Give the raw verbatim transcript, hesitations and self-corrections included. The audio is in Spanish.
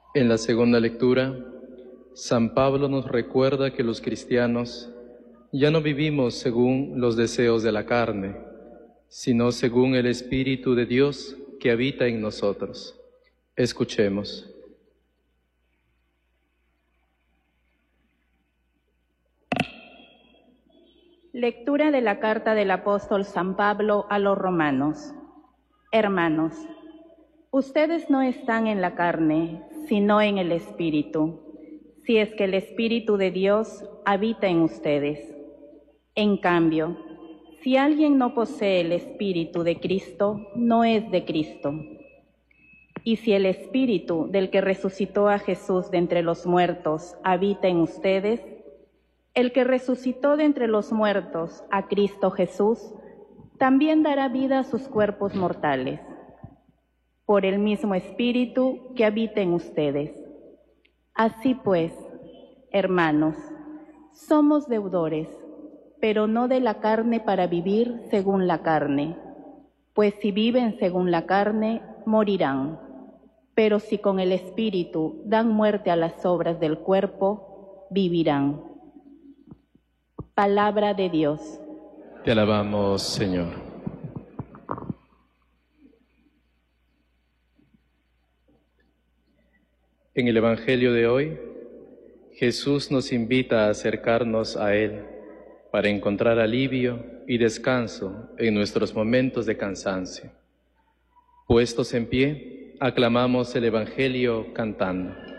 En la segunda lectura, San Pablo nos recuerda que los cristianos ya no vivimos según los deseos de la carne, sino según el Espíritu de Dios que habita en nosotros. Escuchemos. Lectura de la carta del apóstol San Pablo a los romanos. Hermanos, ustedes no están en la carne, sino en el Espíritu, si es que el Espíritu de Dios habita en ustedes. En cambio, si alguien no posee el Espíritu de Cristo, no es de Cristo. Y si el Espíritu del que resucitó a Jesús de entre los muertos habita en ustedes, el que resucitó de entre los muertos a Cristo Jesús, también dará vida a sus cuerpos mortales, por el mismo Espíritu que habita en ustedes. Así pues, hermanos, somos deudores, pero no de la carne para vivir según la carne, pues si viven según la carne, morirán. Pero si con el Espíritu dan muerte a las obras del cuerpo, vivirán. Palabra de Dios. Te alabamos, Señor. En el Evangelio de hoy, Jesús nos invita a acercarnos a Él para encontrar alivio y descanso en nuestros momentos de cansancio. Puestos en pie, aclamamos el Evangelio cantando.